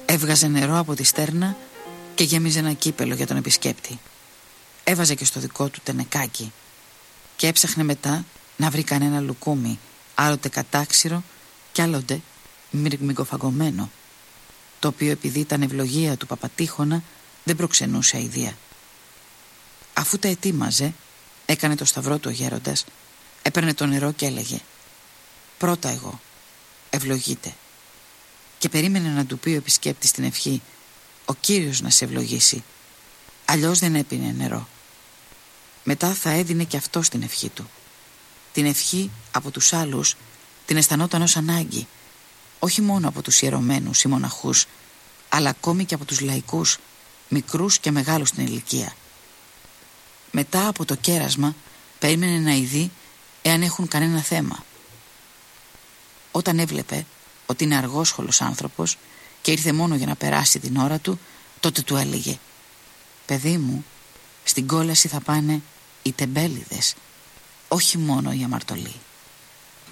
Έβγαζε νερό από τη στέρνα και γέμιζε ένα κύπελο για τον επισκέπτη. Έβαζε και στο δικό του τενεκάκι και έψαχνε μετά να βρει κανένα λουκούμι, άλλοτε κατάξυρο κι άλλοτε μυρμικοφαγωμένο, το οποίο επειδή ήταν ευλογία του Παπατίχωνα δεν προξενούσε αηδία. Αφού τα ετοίμαζε, έκανε το σταυρό του ο γέροντας, έπαιρνε το νερό και έλεγε «Πρώτα εγώ, ευλογείτε», και περίμενε να του πει ο επισκέπτης την ευχή «Ο Κύριος να σε ευλογήσει», αλλιώς δεν έπινε νερό. Μετά θα έδινε και αυτό την ευχή του. Την ευχή από τους άλλους την αισθανόταν ως ανάγκη, όχι μόνο από τους ιερωμένους ή μοναχούς, αλλά ακόμη και από τους λαϊκούς, μικρούς και μεγάλους στην ηλικία. Μετά από το κέρασμα περίμενε να ειδεί εάν έχουν κανένα θέμα. Όταν έβλεπε ότι είναι αργόσχολος άνθρωπος και ήρθε μόνο για να περάσει την ώρα του, τότε του έλεγε «Παιδί μου, στην κόλαση θα πάνε οι τεμπέληδες, όχι μόνο οι αμαρτωλοί».